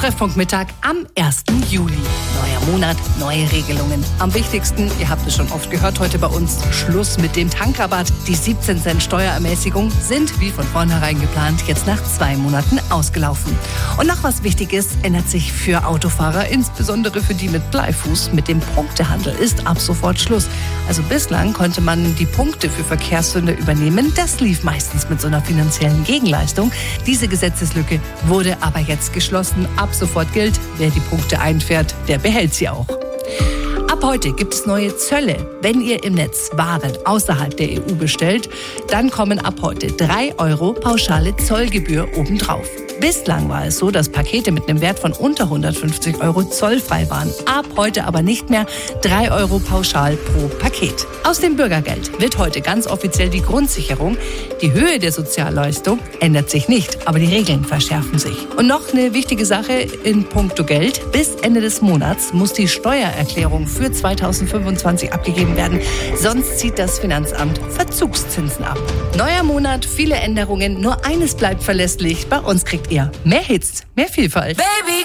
Treffpunkt-Mittag am 1. Juli. Neuer Monat, neue Regelungen. Am wichtigsten, ihr habt es schon oft gehört heute bei uns, Schluss mit dem Tankrabatt. Die 17 Cent Steuerermäßigung sind, wie von vornherein geplant, jetzt nach 2 Monaten ausgelaufen. Und noch was Wichtiges ändert sich für Autofahrer, insbesondere für die mit Bleifuß. Mit dem Punktehandel ist ab sofort Schluss. Also bislang konnte man die Punkte für Verkehrssünder übernehmen. Das lief meistens mit so einer finanziellen Gegenleistung. Diese Gesetzeslücke wurde aber jetzt geschlossen. Ab sofort gilt, wer die Punkte einfährt, der behält sie auch. Ab heute gibt es neue Zölle. Wenn ihr im Netz Waren außerhalb der EU bestellt, dann kommen ab heute 3 € pauschale Zollgebühr obendrauf. Bislang war es so, dass Pakete mit einem Wert von unter 150 € zollfrei waren. Ab heute aber nicht mehr 3 € pauschal pro Paket. Aus dem Bürgergeld wird heute ganz offiziell die Grundsicherung. Die Höhe der Sozialleistung ändert sich nicht, aber die Regeln verschärfen sich. Und noch eine wichtige Sache in puncto Geld. Bis Ende des Monats muss die Steuererklärung für 2025 abgegeben werden. Sonst zieht das Finanzamt Verzugszinsen ab. Neuer Monat, viele Änderungen. Nur eines bleibt verlässlich. Bei uns kriegt ihr mehr Hits, mehr Vielfalt. Baby.